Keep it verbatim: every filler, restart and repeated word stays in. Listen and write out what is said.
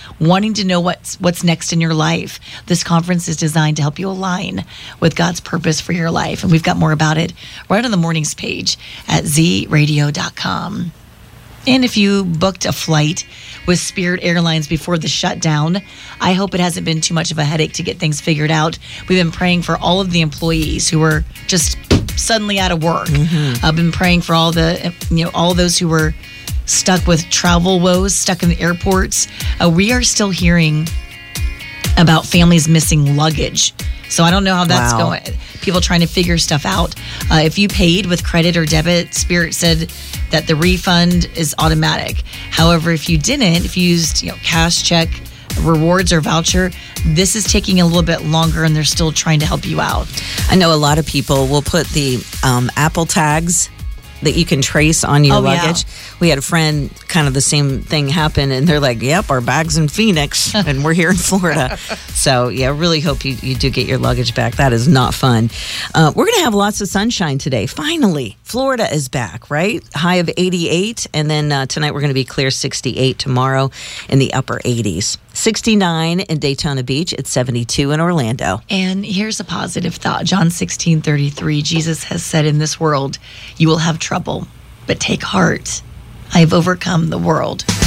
wanting to know what's what's next in your life. This conference is designed to help you align with God's purpose for your life. And we've got more about it right on the mornings page at z radio dot com. And if you booked a flight with Spirit Airlines before the shutdown, I hope it hasn't been too much of a headache to get things figured out. We've been praying for all of the employees who were just suddenly out of work. Mm-hmm. I've been praying for all the, you know, all those who were stuck with travel woes, stuck in the airports. Uh, we are still hearing about families missing luggage. So I don't know how that's Wow. going. People trying to figure stuff out. Uh, if you paid with credit or debit, Spirit said that the refund is automatic. However, if you didn't, if you used, you know, cash, check, rewards, or voucher, this is taking a little bit longer, and they're still trying to help you out. I know a lot of people will put the um, Apple tags that you can trace on your Oh, yeah. luggage. We had a friend, kind of the same thing happen, and they're like, yep, our bag's in Phoenix, and we're here in Florida. So, yeah, really hope you, you do get your luggage back. That is not fun. Uh, we're going to have lots of sunshine today. Finally, Florida is back, right? High of eighty-eight, and then uh, tonight we're going to be clear sixty-eight, tomorrow in the upper eighties. sixty-nine in Daytona Beach. It's seventy-two in Orlando. And here's a positive thought. John sixteen thirty-three, Jesus has said, in this world, you will have trouble, but take heart. I have overcome the world.